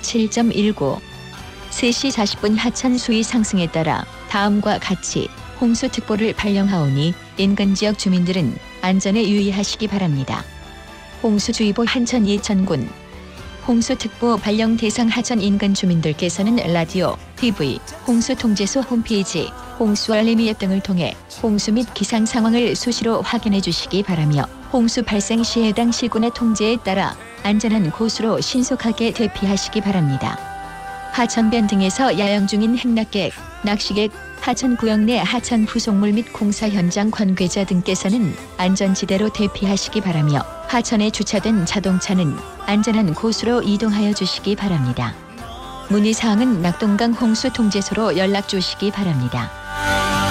7.19. 3시 40분 하천 수위 상승에 따라 다음과 같이 홍수특보를 발령하오니 인근 지역 주민들은 안전에 유의하시기 바랍니다. 홍수주의보 한천 예천군. 홍수특보 발령 대상 하천 인근 주민들께서는 라디오, TV, 홍수통제소 홈페이지, 홍수알림 앱 등을 통해 홍수 및 기상 상황을 수시로 확인해 주시기 바라며 홍수 발생 시 해당 시군의 통제에 따라 안전한 곳으로 신속하게 대피하시기 바랍니다. 하천변 등에서 야영 중인 행락객, 낚시객, 하천구역 내 하천 부속물 및 공사 현장 관계자 등께서는 안전지대로 대피하시기 바라며 하천에 주차된 자동차는 안전한 곳으로 이동하여 주시기 바랍니다. 문의사항은 낙동강 홍수통제소로 연락 주시기 바랍니다.